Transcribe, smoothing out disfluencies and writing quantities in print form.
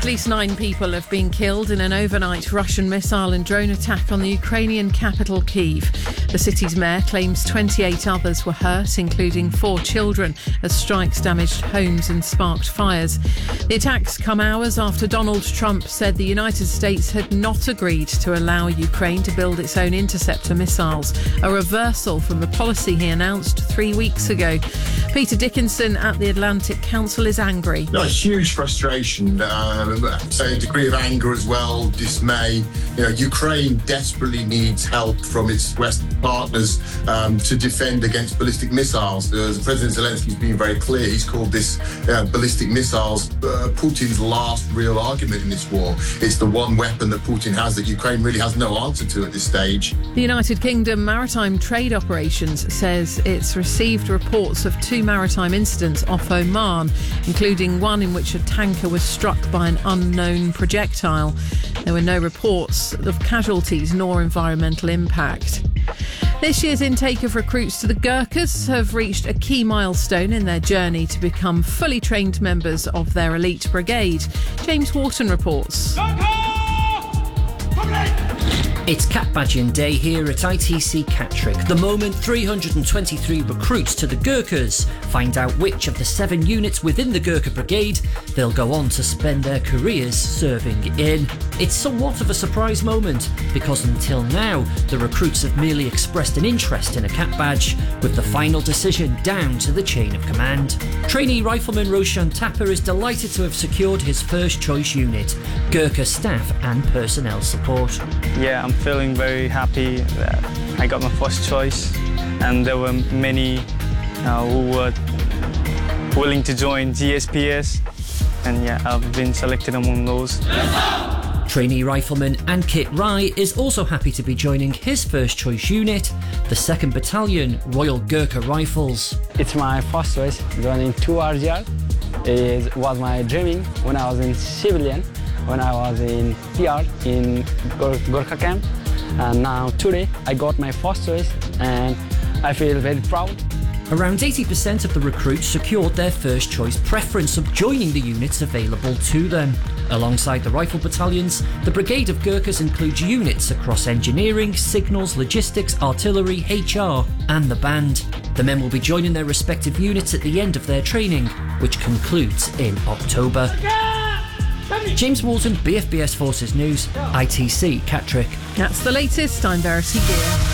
At least 9 people have been killed in an overnight Russian missile and drone attack on the Ukrainian capital, Kyiv. The city's mayor claims 28 others were hurt, including 4 children, as strikes damaged homes and sparked fires. The attacks come hours after Donald Trump said the United States had not agreed to allow Ukraine to build its own interceptor missiles, a reversal from the policy he announced 3 weeks ago. Peter Dickinson at the Atlantic Council is angry. A huge frustration, a degree of anger as well, dismay. Ukraine desperately needs help from its Western partners to defend against ballistic missiles. President Zelensky's been very clear. He's called this ballistic missiles Putin's last real argument in this war. It's the one weapon that Putin has that Ukraine really has no answer to at this stage. The United Kingdom Maritime Trade Operations says it's received reports of 2 maritime incidents off Oman, including one in which a tanker was struck by an unknown projectile. There were no reports of casualties nor environmental impact. This year's intake of recruits to the Gurkhas have reached a key milestone in their journey to become fully trained members of their elite brigade. James Wharton reports. It's Cat Badging Day here at ITC Catterick. The moment 323 recruits to the Gurkhas find out which of the 7 units within the Gurkha Brigade they'll go on to spend their careers serving in. It's somewhat of a surprise moment because until now the recruits have merely expressed an interest in a Cat Badge, with the final decision down to the chain of command. Trainee Rifleman Roshan Tapper is delighted to have secured his first choice unit, Gurkha Staff and Personnel Support. Yeah, I'm feeling very happy that I got my first choice, and there were many who were willing to join GSPS, and I've been selected among those. Trainee Rifleman Ankit Rai is also happy to be joining his first choice unit, the 2nd Battalion Royal Gurkha Rifles. It's my first choice joining 2 RGR. It was my dreaming when I was in civilian, when I was in PR in Gurkha camp, and now today I got my first choice and I feel very proud. Around 80% of the recruits secured their first choice preference of joining the units available to them. Alongside the rifle battalions, the Brigade of Gurkhas includes units across engineering, signals, logistics, artillery, HR and the band. The men will be joining their respective units at the end of their training, which concludes in October. James Walton, BFBS Forces News, ITC Catterick. That's the latest. I'm Verity Gear.